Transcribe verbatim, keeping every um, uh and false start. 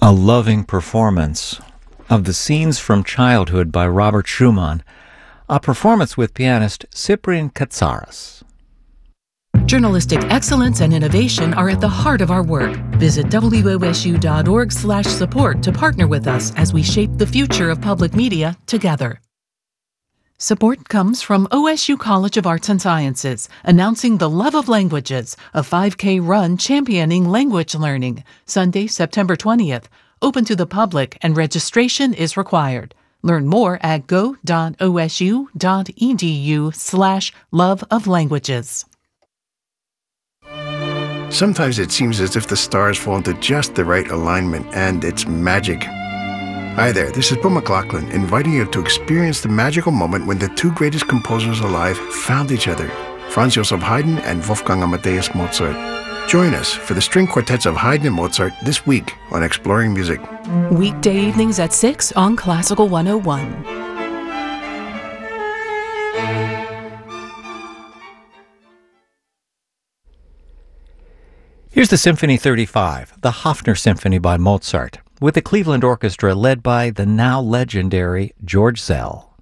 A loving performance of the Scenes from Childhood by Robert Schumann, a performance with pianist Cyprian Katsaris. Journalistic excellence and innovation are at the heart of our work. Visit W O S U dot org slash support to partner with us as we shape the future of public media together. Support comes from O S U College of Arts and Sciences, announcing the Love of Languages, a five K run championing language learning, Sunday, September twentieth. Open to the public and registration is required. Learn more at go dot O S U dot E D U slash love of languages. Sometimes it seems as if the stars fall into just the right alignment, and it's magic. Hi there, this is Bill McLaughlin, inviting you to experience the magical moment when the two greatest composers alive found each other, Franz Joseph Haydn and Wolfgang Amadeus Mozart. Join us for the string quartets of Haydn and Mozart this week on Exploring Music. Weekday evenings at six on Classical one oh one. Here's the Symphony thirty-five, the Hofner Symphony by Mozart, with the Cleveland Orchestra led by the now legendary George Szell.